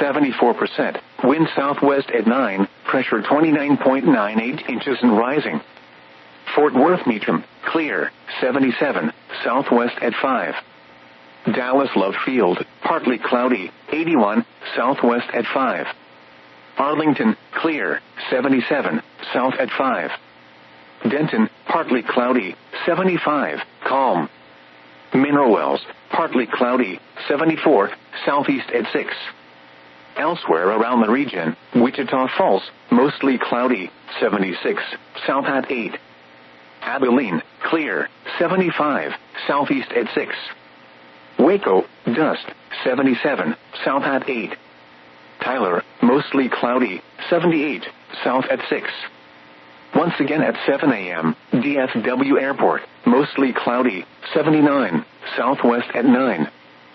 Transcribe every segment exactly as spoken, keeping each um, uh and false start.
seventy-four percent. Wind southwest at nine, pressure twenty-nine point nine eight inches and rising. Fort Worth Meacham, clear, seventy-seven, southwest at five. Dallas Love Field, partly cloudy, eighty-one, southwest at five. Arlington, clear, seventy-seven, south at five. Denton, partly cloudy, seventy-five, calm. Mineral Wells, partly cloudy, seventy-four, southeast at six. Elsewhere around the region, Wichita Falls, mostly cloudy, seventy-six, south at eight. Abilene, clear, seventy-five, southeast at six. Waco, dust, seventy-seven, south at eight. Tyler, mostly cloudy, seventy-eight, south at six. Once again at seven a.m., D F W Airport, mostly cloudy, seventy-nine, southwest at nine.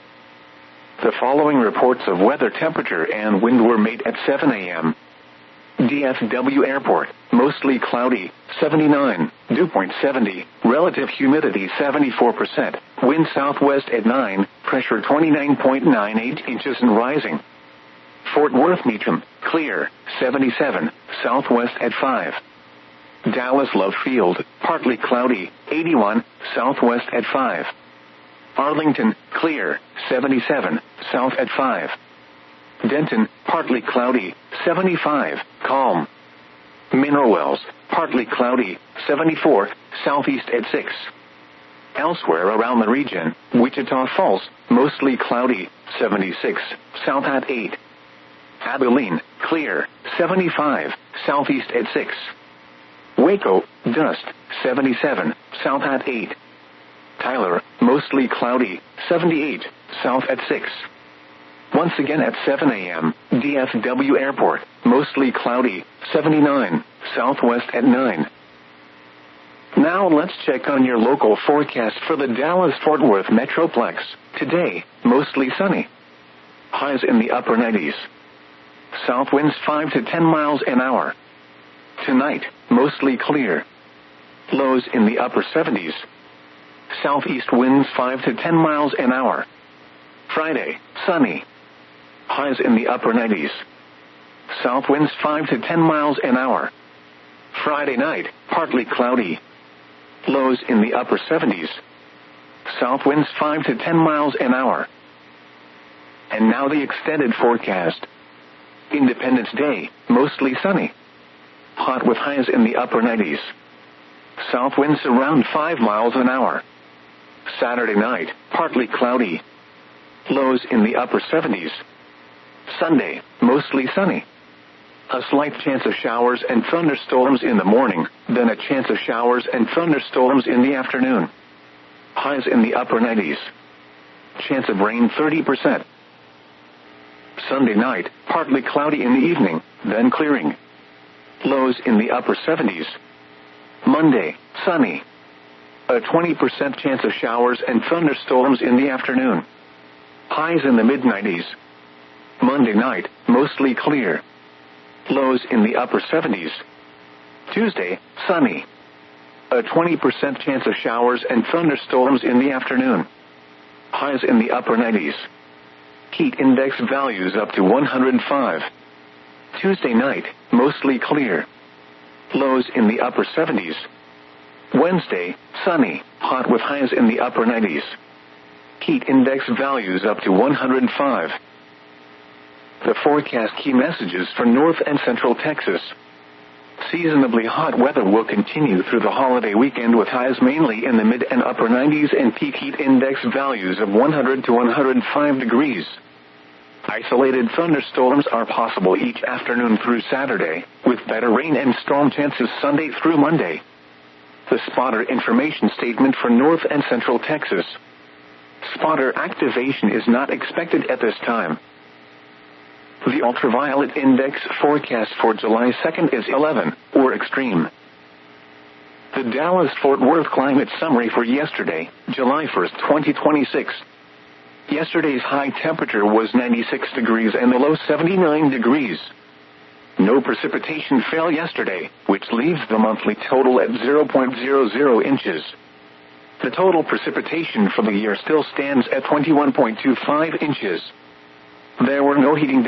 The following reports of weather temperature and wind were made at seven a.m. D F W Airport, mostly cloudy, seventy-nine, dew point seventy, relative humidity seventy-four percent, wind southwest at nine, pressure twenty-nine point nine eight inches and rising. Fort Worth Meacham, clear, seventy-seven, southwest at five. Dallas Love Field, partly cloudy, eighty-one, southwest at five. Arlington, clear, seventy-seven, south at five. Denton, partly cloudy, seventy-five, calm. Mineral Wells, partly cloudy, seventy-four, southeast at six. Elsewhere around the region, Wichita Falls, mostly cloudy, seventy-six, south at eight. Abilene, clear, seventy-five, southeast at six. Waco, dust, seventy-seven, south at eight. Tyler, mostly cloudy, seventy-eight, south at six. Once again at seven a.m., D F W Airport, mostly cloudy, seventy-nine, southwest at nine. Now let's check on your local forecast for the Dallas-Fort Worth Metroplex. Today, mostly sunny. Highs in the upper nineties. South winds five to ten miles an hour. Tonight, mostly clear. Lows in the upper seventies. Southeast winds five to ten miles an hour. Friday, sunny. Highs in the upper nineties. South winds five to ten miles an hour. Friday night, partly cloudy. Lows in the upper seventies. South winds five to ten miles an hour. And now the extended forecast. Independence Day, mostly sunny. Hot with highs in the upper nineties. South winds around five miles an hour. Saturday night, partly cloudy. Lows in the upper seventies. Sunday, mostly sunny. A slight chance of showers and thunderstorms in the morning, then a chance of showers and thunderstorms in the afternoon. Highs in the upper nineties. Chance of rain thirty percent. Sunday night, partly cloudy in the evening, then clearing. Lows in the upper seventies. Monday, sunny. A twenty percent chance of showers and thunderstorms in the afternoon. Highs in the mid nineties. Monday night, mostly clear. Lows in the upper seventies. Tuesday, sunny. A twenty percent chance of showers and thunderstorms in the afternoon. Highs in the upper nineties. Heat index values up to one hundred five. Tuesday night, mostly clear. Lows in the upper seventies. Wednesday, sunny, hot with highs in the upper nineties. Heat index values up to one hundred five. The forecast key messages for North and Central Texas. Seasonably hot weather will continue through the holiday weekend with highs mainly in the mid and upper nineties and peak heat index values of one hundred to one hundred five degrees. Isolated thunderstorms are possible each afternoon through Saturday, with better rain and storm chances Sunday through Monday. The spotter information statement for North and Central Texas. Spotter activation is not expected at this time. The ultraviolet index forecast for July second is eleven, or extreme. The Dallas-Fort Worth climate summary for yesterday, July first, twenty twenty-six. Yesterday's high temperature was ninety-six degrees and the low seventy-nine degrees. No precipitation fell yesterday, which leaves the monthly total at zero point zero zero inches. The total precipitation for the year still stands at twenty-one point two five inches. There were no heating